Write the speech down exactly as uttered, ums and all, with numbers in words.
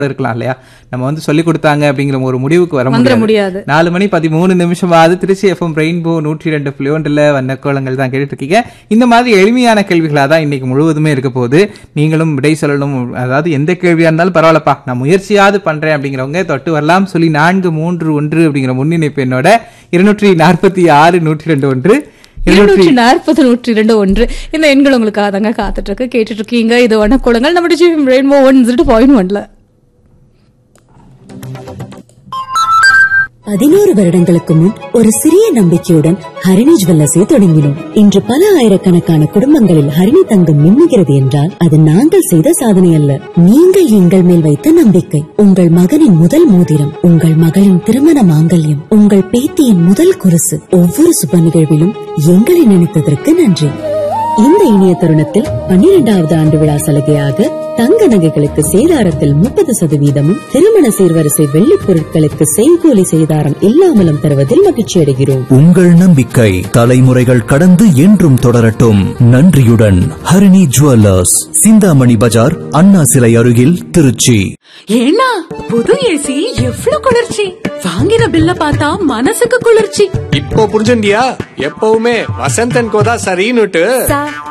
இருக்கலாம் இல்லையா? நம்ம வந்து சொல்லி கொடுத்தாங்க அப்படிங்கிற ஒரு முடிவுக்கு வர வந்துட முடியாது. முடியாது. நாலு மணி பதிமூணு நிமிஷமாவது திருச்சி எஃப்எம் ரெயின்போ நூற்றி ரெண்டு புள்ளி ஒன்றுல வண்ணக்கோலங்கள் தான் கேட்டுட்டு இருக்கீங்க. இந்த மாதிரி எளிமையான கேள்விகளா தான் இன்னைக்கு முழுவதுமே இருக்க போகுது. நீங்களும் விடை சொல்லணும், அதாவது எந்த கேள்வியா இருந்தாலும் பரவாயில்லப்பா நான் முயற்சியாவது பண்றேன் அப்படிங்கிறவங்க தொட்டு வரலாம். சொல்லி நான்கு மூன்று ஒன்று அப்படிங்கிற முன்னிணைப்பு என்னோட இருநூற்றி நாற்பத்தி ஆறு நூற்றி ரெண்டு ஒன்று இருநூற்றி நாற்பது நூற்றி ரெண்டு ஒன்று இந்த எண்கள் உங்களுக்காக தாங்க காத்துட்டு இருக்கு. கேட்டுட்டு இருக்கீங்க இது வண்ணக்கோலங்கள் நம்ம ரெயின்போ ஒன் ஜீரோ பாயிண்ட் ஒன்ல. பதினோரு வருடங்களுக்கு முன் ஒரு சிறிய நம்பிக்கையுடன் ஹரிணி ஜுவல்லர்ஸை தொடங்கினோம். இன்று பல ஆயிரக்கணக்கான குடும்பங்களில் ஹரிணி தங்கம் மின்னுகிறது என்றால் அது நாங்கள் செய்த சாதனை அல்ல, நீங்கள் எங்கள் மேல் வைத்த நம்பிக்கை. உங்கள் மகனின் முதல் மோதிரம், உங்கள் மகளின் திருமண மாங்கல்யம், உங்கள் பேத்தியின் முதல் குருசு, ஒவ்வொரு சுப நிகழ்விலும் எங்களை நினைத்ததற்கு நன்றி. இந்த இனிய தருணத்தில் பன்னிரெண்டாவது ஆண்டு விழா சலுகையாக தங்க நகைகளுக்கு சேதாரத்தில் முப்பது சதவீதமும், திருமண சீர்வரிசை வெள்ளிப் பொருட்களுக்கு செய்கூலி சேதாரம் இல்லாமலும் தருவதில் மகிழ்ச்சி அடைகிறோம். உங்கள் நம்பிக்கை தலைமுறைகள் கடந்து என்றும் தொடரட்டும். நன்றியுடன் ஹரிணி ஜுவல்லர்ஸ், சிந்தாமணி பஜார், அண்ணா சிலை அருகில், திருச்சி. ஏன்னா புது ஏசி எவ்வளவு குளிர்ச்சி! வாங்கின பில்ல பார்த்தா மனசுக்கு குளிர்ச்சி. இப்போ புரிஞ்சுண்டியா? எப்பவுமே வசந்தன் கோதா சரின்னுட்டு.